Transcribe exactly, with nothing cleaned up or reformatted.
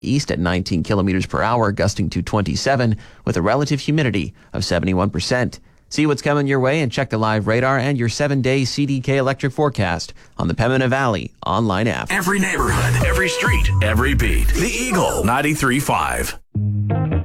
east at nineteen kilometers per hour, gusting to twenty-seven, with a relative humidity of seventy-one percent. See what's coming your way and check the live radar and your seven-day C D K electric forecast on the Pembina Valley online app. Every neighborhood, every street, every beat. The Eagle ninety-three point five.